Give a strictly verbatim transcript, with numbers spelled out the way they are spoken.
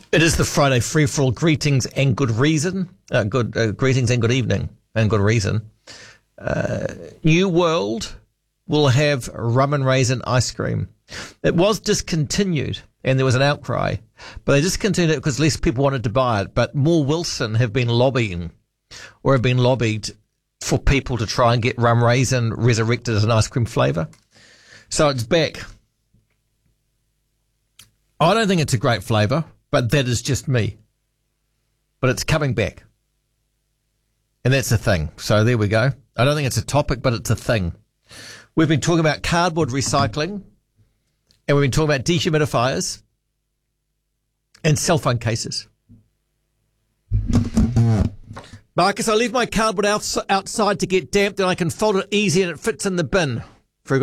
It is the Friday free for all. Greetings and good reason. Uh, good uh, greetings and good evening and good reason. Uh, New World will have rum and raisin ice cream. It was discontinued and there was an outcry, but they discontinued it because less people wanted to buy it. But More Wilson have been lobbying or have been lobbied for people to try and get rum raisin resurrected as an ice cream flavour. So it's back. I don't think it's a great flavour, but that is just me. But it's coming back. And that's the thing. So there we go. I don't think it's a topic, but it's a thing. We've been talking about cardboard recycling, and we've been talking about dehumidifiers and cell phone cases. Marcus, I leave my cardboard outs- outside to get damp, then I can fold it easy and it fits in the bin.